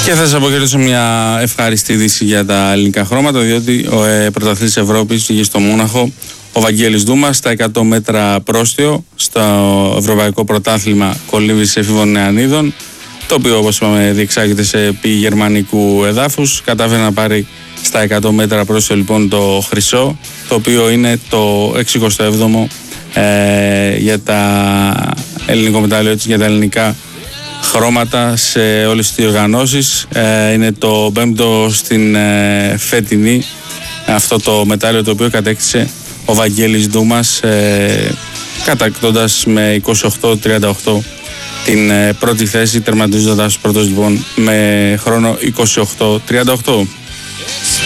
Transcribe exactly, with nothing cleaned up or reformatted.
Και θα σας αποχαιρετήσω μια ευχάριστη είδηση για τα ελληνικά χρώματα, διότι ο ε, πρωταθλητής Ευρώπης πήγε στο Μόναχο, ο Βαγγέλης Δούμας, στα εκατό μέτρα πρόστιο στο Ευρωπαϊκό Πρωτάθλημα Κολύμβησης Εφήβων Νεανίδων, το οποίο, όπως είπαμε, διεξάγεται σε επί γερμανικού εδάφους. Κατάφερε να πάρει στα εκατό μέτρα πρόστιο λοιπόν το χρυσό, το οποίο είναι το εξηκοστό έβδομο ε, για τα ελληνικό μετάλλιο, για τα ελληνικά χρώματα σε όλες τις διοργανώσεις. Ε, είναι το πέμπτο στην ε, φετινή αυτό το μετάλλιο, το οποίο κατέκτησε ο Βαγγέλης Δούμας, ε, κατακτώντας με είκοσι οκτώ τριάντα οκτώ την ε, πρώτη θέση, τερματίζοντας πρώτος λοιπόν με χρόνο είκοσι οκτώ τριάντα οκτώ.